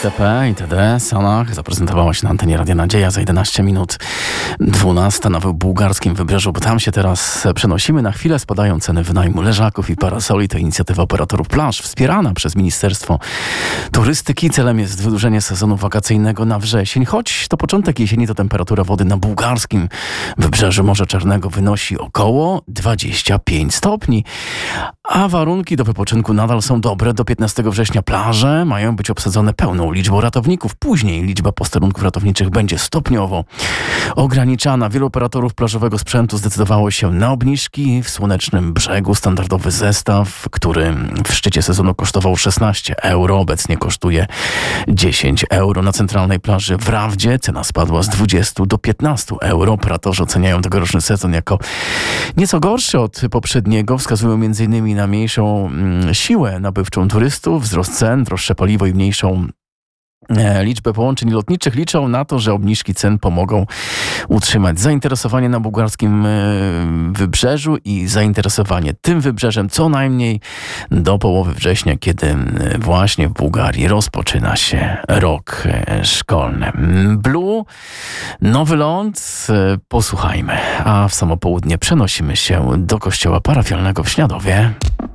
itp. itd. Sanach zaprezentowała się na antenie Radia Nadzieja za 11 minut 12 na bułgarskim wybrzeżu, bo tam się teraz przenosimy. Na chwilę spadają ceny wynajmu leżaków i parasoli. To inicjatywa operatorów plaż wspierana przez Ministerstwo Turystyki. Celem jest wydłużenie sezonu wakacyjnego na wrzesień. Choć to początek jesieni, to temperatura wody na bułgarskim wybrzeżu Morza Czarnego wynosi około 25 stopni. A warunki do wypoczynku nadal są dobre. Do 15 września plaże mają być obsadzone pełną liczbą ratowników. Później liczba posterunków ratowniczych będzie stopniowo ograniczana. Wielu operatorów plażowego sprzętu zdecydowało się na obniżki. W Słonecznym Brzegu standardowy zestaw, który w szczycie sezonu kosztował 16 euro, obecnie kosztuje 10 euro. Na centralnej plaży w Rawdzie cena spadła z 20 do 15 euro. Operatorzy oceniają tegoroczny sezon jako nieco gorszy od poprzedniego. Wskazują m.in. na mniejszą siłę nabywczą turystów, wzrost cen, droższe paliwo i mniejszą liczbę połączeń lotniczych. Liczą na to, że obniżki cen pomogą utrzymać zainteresowanie na bułgarskim wybrzeżu i zainteresowanie tym wybrzeżem co najmniej do połowy września, kiedy właśnie w Bułgarii rozpoczyna się rok szkolny. Blue, Nowy Ląd, posłuchajmy, a w samo południe przenosimy się do kościoła parafialnego w Śniadowie.